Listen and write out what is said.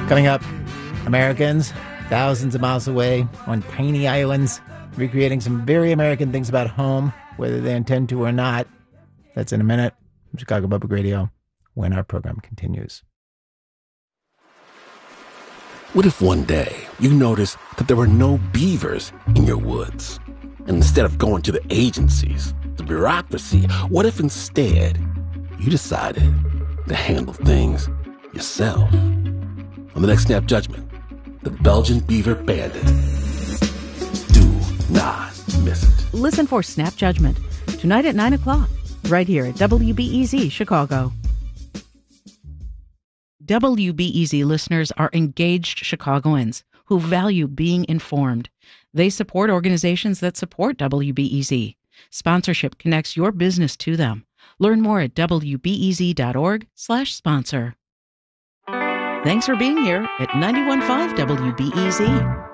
Coming up, Americans thousands of miles away on tiny islands, recreating some very American things about home, whether they intend to or not. That's in a minute from Chicago Public Radio when our program continues. What if one day you noticed that there were no beavers in your woods? And instead of going to the agencies, the bureaucracy, what if instead you decided to handle things yourself? On the next Snap Judgment, the Belgian Beaver Bandit. Do not miss it. Listen for Snap Judgment tonight at 9 o'clock, right here at WBEZ Chicago. WBEZ listeners are engaged Chicagoans who value being informed. They support organizations that support WBEZ. Sponsorship connects your business to them. Learn more at wbez.org/sponsor. Thanks for being here at 91.5 WBEZ.